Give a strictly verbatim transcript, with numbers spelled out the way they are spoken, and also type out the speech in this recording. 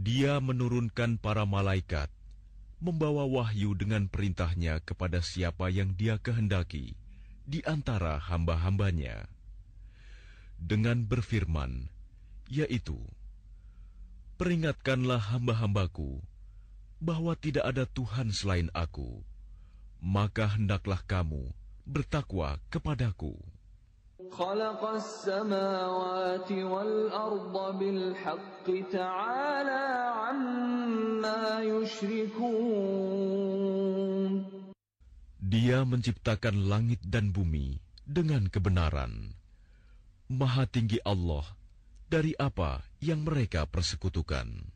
Dia menurunkan para malaikat, membawa wahyu dengan perintahnya kepada siapa yang Dia kehendaki di antara hamba-hambanya, dengan berfirman, yaitu, peringatkanlah hamba-hambaku bahwa tidak ada Tuhan selain Aku, maka hendaklah kamu bertakwa kepadaku. خلق السماوات والأرض بالحق تعالى عما يشركون. Dia menciptakan langit dan bumi dengan kebenaran. Maha tinggi Allah dari apa yang mereka persekutukan.